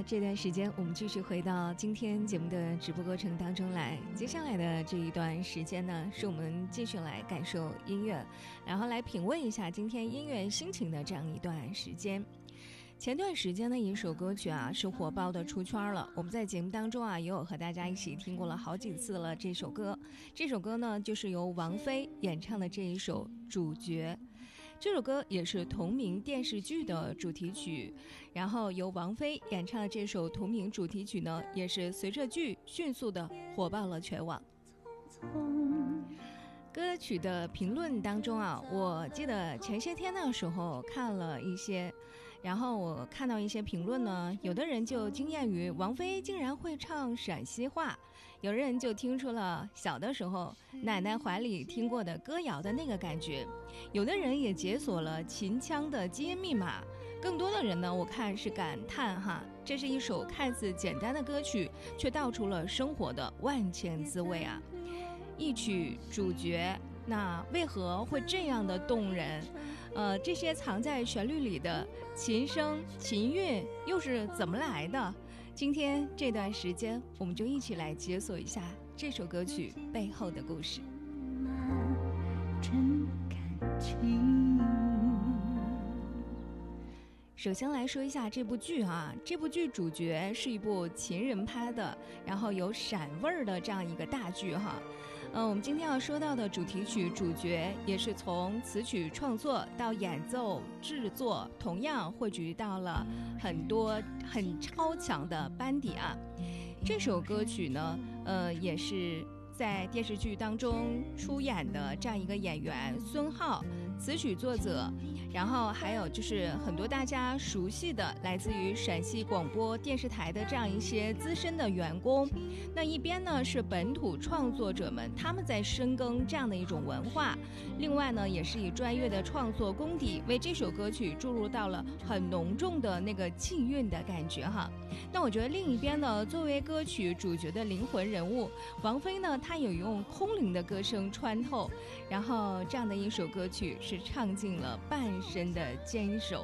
这段时间我们继续回到今天节目的直播过程当中来，接下来的这一段时间呢，是我们继续来感受音乐，然后来品味一下今天音乐心情的这样一段时间。前段时间的一首歌曲啊，是火爆的出圈了。我们在节目当中啊，也有和大家一起听过了好几次了。这首歌呢，就是由王菲演唱的这一首《主角》。这首歌也是同名电视剧的主题曲，然后由王菲演唱的这首同名主题曲呢，也是随着剧迅速的火爆了全网。歌曲的评论当中啊，我记得前些天的时候看了一些，然后我看到一些评论呢，有的人就惊艳于王菲竟然会唱陕西话，有人就听出了小的时候奶奶怀里听过的歌谣的那个感觉，有的人也解锁了秦腔的基因密码，更多的人呢，我看是感叹哈，这是一首看似简单的歌曲，却道出了生活的万千滋味啊。一曲主角，那为何会这样的动人？这些藏在旋律里的琴声、琴韵又是怎么来的？今天这段时间，我们就一起来解锁一下这首歌曲背后的故事。真感情。首先来说一下这部剧啊，这部剧主角是一部秦人拍的，然后有陕味儿的这样一个大剧哈。我们今天要说到的主题曲主角也是从词曲创作到演奏制作，同样汇聚到了很多很超强的班底啊。这首歌曲呢，也是在电视剧当中出演的这样一个演员孙浩，词曲作者，然后还有就是很多大家熟悉的来自于陕西广播电视台的这样一些资深的员工。那一边呢是本土创作者们，他们在深耕这样的一种文化，另外呢也是以专业的创作功底为这首歌曲注入到了很浓重的那个气韵的感觉哈。那我觉得另一边呢，作为歌曲主角的灵魂人物王菲呢，她有用空灵的歌声穿透，然后这样的一首歌曲是唱尽了半生的坚守。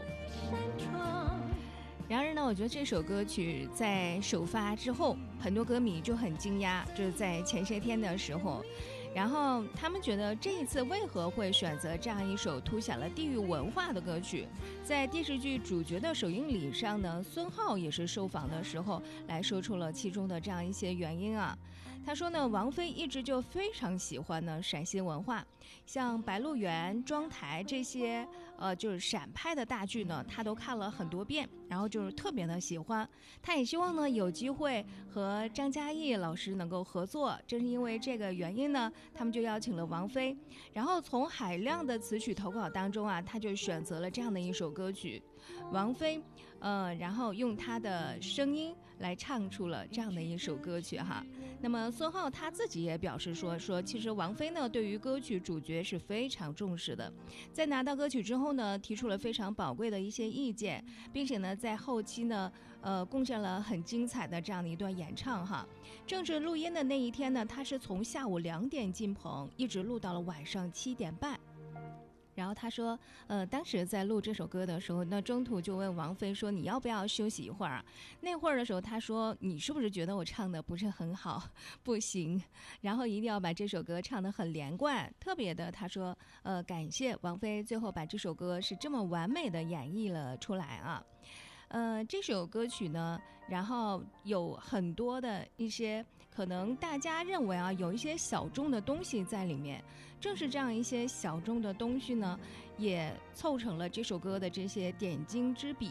然而呢，我觉得这首歌曲在首发之后，很多歌迷就很惊讶，就是在前些天的时候，然后他们觉得这一次为何会选择这样一首凸显了地域文化的歌曲。在电视剧主角的首映礼上呢，孙浩也是受访的时候来说出了其中的这样一些原因啊。他说呢，王菲一直就非常喜欢呢陕西文化，像白鹿原、庄台这些就是陕派的大剧呢，他都看了很多遍，然后就是特别的喜欢。他也希望呢有机会和张嘉译老师能够合作，正是因为这个原因呢，他们就邀请了王菲，然后从海量的词曲投稿当中啊，他就选择了这样的一首歌曲，王菲然后用她的声音来唱出了这样的一首歌曲哈。那么孙浩他自己也表示说其实王菲呢对于歌曲主角是非常重视的，在拿到歌曲之后呢，提出了非常宝贵的一些意见，并且呢在后期呢贡献了很精彩的这样的一段演唱哈。正式录音的那一天呢，他是从下午2点进棚，一直录到了晚上7点半。然后他说当时在录这首歌的时候，那中途就问王菲说你要不要休息一会儿啊？那会儿的时候他说你是不是觉得我唱的不是很好？不行，然后一定要把这首歌唱得很连贯，特别的他说感谢王菲最后把这首歌是这么完美的演绎了出来啊。这首歌曲呢，然后有很多的一些可能大家认为啊有一些小众的东西在里面，正是这样一些小众的东西呢，也凑成了这首歌的这些点睛之笔。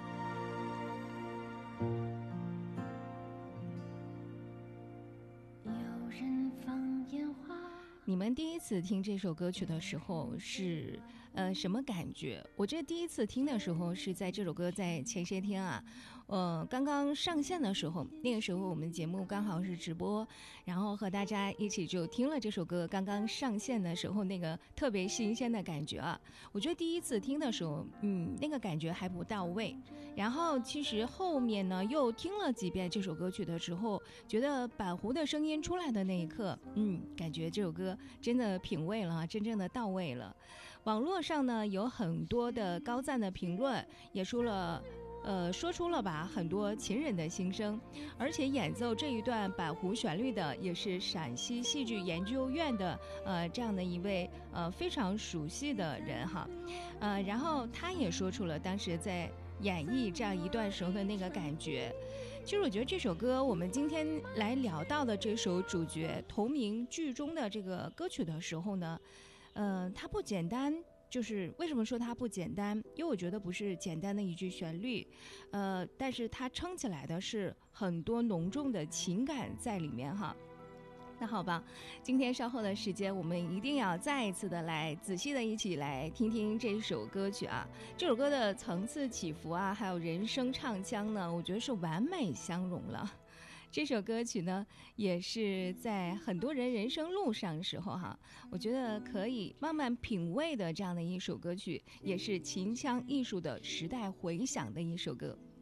有人放烟花，你们第一次听这首歌曲的时候是什么感觉？我这第一次听的时候是在这首歌在前些天啊刚刚上线的时候，那个时候我们节目刚好是直播，然后和大家一起就听了这首歌刚刚上线的时候那个特别新鲜的感觉啊。我觉得第一次听的时候那个感觉还不到位，然后其实后面呢又听了几遍这首歌曲的时候，觉得板胡的声音出来的那一刻感觉这首歌真的品味了，真正的到位了。网络上呢有很多的高赞的评论，也说了说出了吧很多情人的心声，而且演奏这一段板胡旋律的也是陕西戏剧研究院的这样的一位非常熟悉的人哈，然后他也说出了当时在演绎这样一段时候的那个感觉。其实我觉得这首歌我们今天来聊到的这首主角同名剧中的这个歌曲的时候呢，它不简单。就是为什么说它不简单？因为我觉得不是简单的一句旋律，但是它撑起来的是很多浓重的情感在里面哈。那好吧，今天稍后的时间，我们一定要再一次的来仔细的一起来听听这首歌曲啊。这首歌的层次起伏啊，还有人声唱腔呢，我觉得是完美相融了。这首歌曲呢，也是在很多人人生路上的时候哈，我觉得可以慢慢品味的这样的一首歌曲，也是秦腔艺术的时代回响的一首歌。